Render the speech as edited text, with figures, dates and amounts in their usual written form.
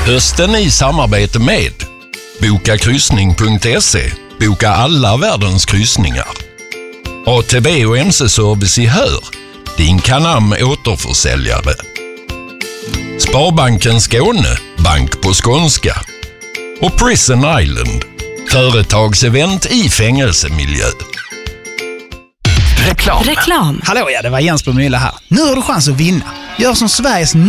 Hösten i samarbete med bokakryssning.se. Boka alla världens kryssningar. ATB och MC-service i Hör. Din Canam återförsäljare. Sparbanken Skåne. Bank på skånska. Och Prison Island. Företagsevent i fängelsemiljö. Reklam. Hallå, ja, det var Jens Bromilla här. Nu har du chans att vinna. Gör som Sveriges